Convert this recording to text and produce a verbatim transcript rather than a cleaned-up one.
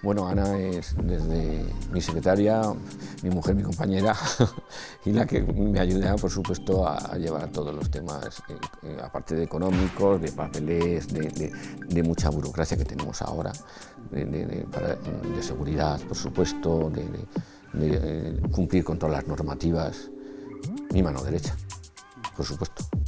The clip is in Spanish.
Bueno, Ana es desde mi secretaria, mi mujer, mi compañera, y la que me ayuda, por supuesto, a, a llevar todos los temas, eh, eh, aparte de económicos, de papeles, de, de, de mucha burocracia que tenemos ahora, de, de, de, para, de seguridad, por supuesto, de, de, de eh, cumplir con todas las normativas. Mi mano derecha, por supuesto.